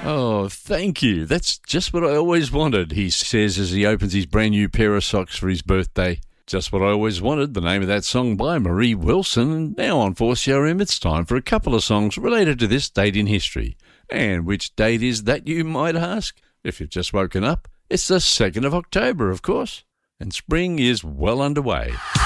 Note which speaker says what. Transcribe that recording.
Speaker 1: Oh, thank you. That's just what I always wanted, he says as he opens his brand new pair of socks for his birthday. Just what I always wanted, the name of that song by Marie Wilson. And now on 4CRM, it's time for a couple of songs related to this date in history. And which date is that, you might ask? If you've just woken up, it's the 2nd of October, of course. And spring is well underway.